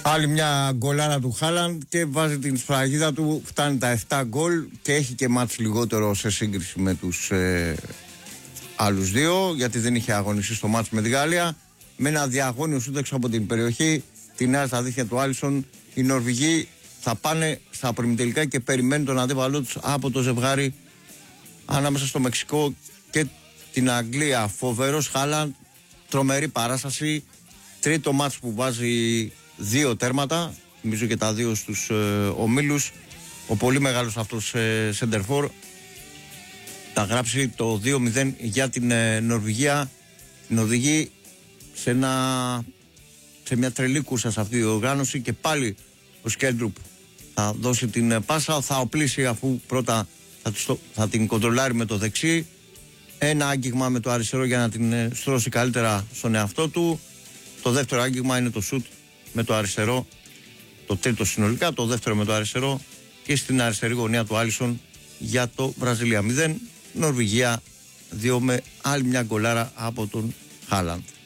Άλλη μια γκολάρα του Χάλαντ και βάζει την σφραγίδα του, φτάνει τα 7 γκολ και έχει και μάτς λιγότερο σε σύγκριση με τους άλλους δύο, γιατί δεν είχε αγωνιστεί στο μάτς με τη Γαλλία. Με ένα διαγώνιο σούτ έξω από την περιοχή, την άλλη στα δίχτυα του Άλισον, οι Νορβηγοί θα πάνε στα προημιτελικά και περιμένουν τον αντίπαλό τους από το ζευγάρι ανάμεσα στο Μεξικό και την Αγγλία. Φοβερός Χάλαντ, τρομερή παράσταση, τρίτο μάτς που βάζει 2 τέρματα, νομίζω και τα 2 στους ομίλους. Ο πολύ μεγάλος αυτός σεντερφόρ θα γράψει το 2-0 για την Νορβηγία. Την οδηγεί σε μια τρελή κούρσα σε αυτή τη οργάνωση και πάλι ο Σκέλντρουπ θα δώσει την πάσα, θα οπλίσει αφού πρώτα θα την κοντρολάρει με το δεξί, ένα άγγιγμα με το αριστερό για να την στρώσει καλύτερα στον εαυτό του. Το δεύτερο άγγιγμα είναι το σουτ με το αριστερό, το τρίτο συνολικά, το δεύτερο με το αριστερό και στην αριστερή γωνία του Άλισον για το Βραζιλία 0, Νορβηγία 2 με άλλη μια γκολάρα από τον Χάλαντ.